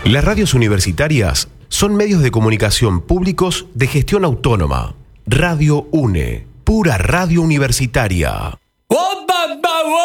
Las radios universitarias son medios de comunicación públicos de gestión autónoma. Radio UNE, pura radio universitaria.